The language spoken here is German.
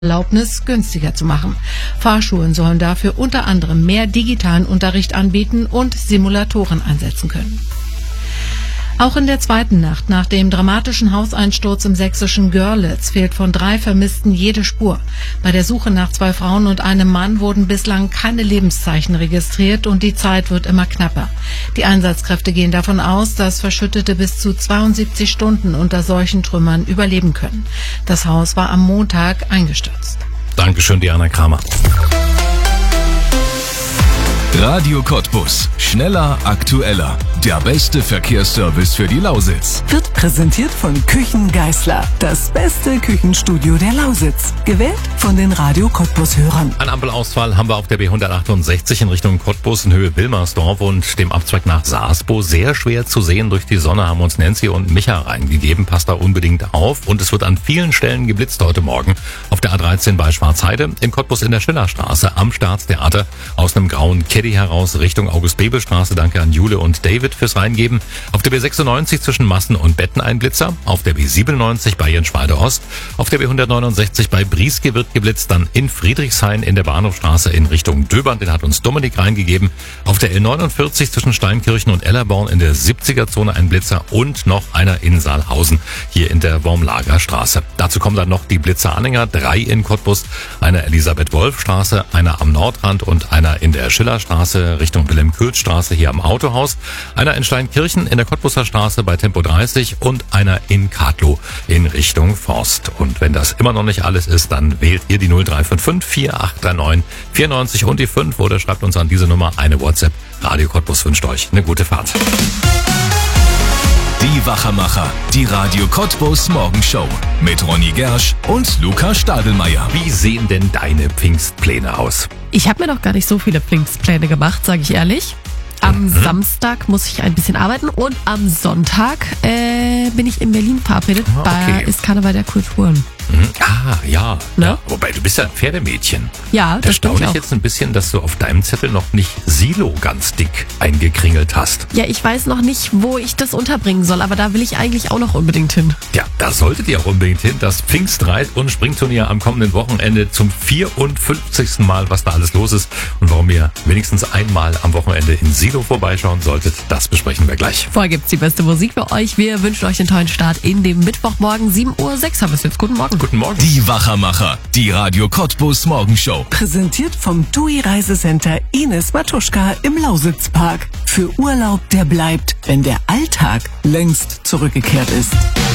Erlaubnis günstiger zu machen. Fahrschulen sollen dafür unter anderem mehr digitalen Unterricht anbieten und Simulatoren einsetzen können. Auch in der zweiten Nacht nach dem dramatischen Hauseinsturz im sächsischen Görlitz fehlt von 3 Vermissten jede Spur. Bei der Suche nach 2 Frauen und einem Mann wurden bislang keine Lebenszeichen registriert und die Zeit wird immer knapper. Die Einsatzkräfte gehen davon aus, dass Verschüttete bis zu 72 Stunden unter solchen Trümmern überleben können. Das Haus war am Montag eingestürzt. Dankeschön, Diana Kramer. Radio Cottbus. Schneller, aktueller. Der beste Verkehrsservice für die Lausitz. Wird präsentiert von Küchen Geisler. Das beste Küchenstudio der Lausitz. Gewählt von den Radio Cottbus-Hörern. Ein Ampelausfall haben wir auf der B168 in Richtung Cottbus in Höhe Wilmersdorf und dem Abzweig nach Saarsbo. Sehr schwer zu sehen durch die Sonne, haben uns Nancy und Micha reingegeben. Passt da unbedingt auf. Und es wird an vielen Stellen geblitzt heute Morgen. Auf der A13 bei Schwarzheide, in Cottbus in der Schillerstraße, am Staatstheater, aus einem grauen Caddy heraus Richtung August-Bebel-Straße. Danke an Jule und David fürs Reingeben. Auf der B96 zwischen Massen und Betten ein Blitzer. Auf der B97 bei Jenschwalde Ost. Auf der B169 bei Brieske wird geblitzt. Dann in Friedrichshain in der Bahnhofstraße in Richtung Döbern. Den hat uns Dominik reingegeben. Auf der L49 zwischen Steinkirchen und Ellerborn in der 70er-Zone ein Blitzer und noch einer in Saalhausen hier in der Wormlagerstraße. Dazu kommen dann noch die Blitzeranhänger. 3 in Cottbus. Einer Elisabeth-Wolf-Straße, einer am Nordrand und einer in der Schillerstraße Richtung Wilhelm-Köhls-Straße hier am Autohaus. Einer in Steinkirchen in der Cottbuser Straße bei Tempo 30 und einer in Kadlow in Richtung Forst. Und wenn das immer noch nicht alles ist, dann wählt ihr die 0355 4839 94 und die 5 oder schreibt uns an diese Nummer eine WhatsApp. Radio Cottbus wünscht euch eine gute Fahrt. Die Wachermacher. Die Radio Cottbus Morgenshow. Mit Ronny Gersch und Luca Stadelmeier. Wie sehen denn deine Pfingstpläne aus? Ich habe mir noch gar nicht so viele Pfingstpläne gemacht, sage ich ehrlich. Am Samstag muss ich ein bisschen arbeiten und am Sonntag bin ich in Berlin verabredet bei ist Karneval der Kulturen. Ah, ja. Ne? Ja. Wobei, du bist ja ein Pferdädchen. Ja, das stimmt Erstaunlich auch. jetzt ein bisschen, dass du auf deinem Zettel noch nicht Silo ganz dick eingekringelt hast. Ja, ich weiß noch nicht, wo ich das unterbringen soll, aber da will ich eigentlich auch noch unbedingt hin. Ja, da solltet ihr auch unbedingt hin. Das Pfingstreit- und Springturnier am kommenden Wochenende zum 54. Mal, was da alles los ist. Und warum ihr wenigstens einmal am Wochenende in Silo vorbeischauen solltet, das besprechen wir gleich. Vorher gibt's die beste Musik für euch. Wir wünschen euch einen tollen Start in dem Mittwochmorgen. 7:06 Uhr haben wir es jetzt. Guten Morgen. Guten Morgen. Die Wachermacher. Die Radio Cottbus Morgenshow. Präsentiert vom TUI Reisecenter Ines Matuschka im Lausitzpark. Für Urlaub, der bleibt, wenn der Alltag längst zurückgekehrt ist.